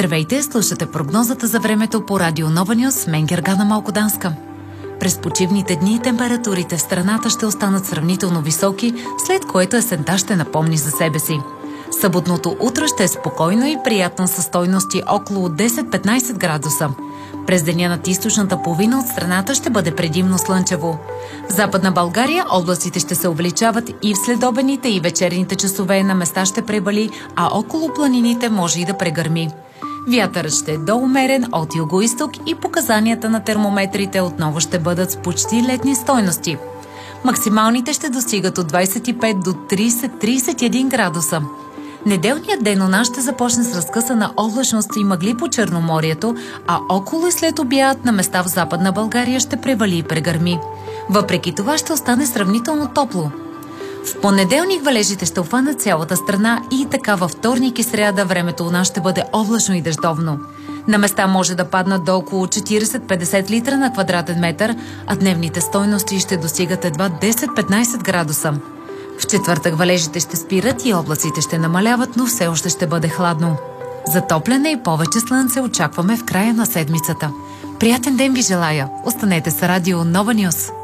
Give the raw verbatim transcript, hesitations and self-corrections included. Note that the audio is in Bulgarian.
Здравейте, слушате прогнозата за времето по Радио Нова Нюз с мен Гергана Малкоданска. През почивните дни температурите в страната ще останат сравнително високи, след което есента ще напомни за себе си. Съботното утро ще е спокойно и приятно със стойности около десет-петнайсет градуса. През деня над източната половина от страната ще бъде предимно слънчево. В Западна България облаците ще се увеличават и в следобедните и вечерните часове на места ще превали, а около планините може и да прегърми. Вятърът ще е доумерен от югоизток и показанията на термометрите отново ще бъдат с почти летни стойности. Максималните ще достигат от двайсет и пет до трийсет-трийсет и един градуса. Неделният ден у нас ще започне с разкъсана облачност и мъгли по Черноморието, а около и след обяд на места в Западна България ще превали и прегърми. Въпреки това ще остане сравнително топло. В понеделник валежите ще обхванат цялата страна и така във вторник и сряда времето у нас ще бъде облачно и дъждовно. На места може да паднат до около четирийсет-петдесет литра на квадратен метър, а дневните стойности ще достигат едва десет-петнайсет градуса. В четвъртък валежите ще спират и облаците ще намаляват, но все още ще бъде хладно. Затопляне и повече слънце очакваме в края на седмицата. Приятен ден ви желая! Останете с Радио Нова Нюз!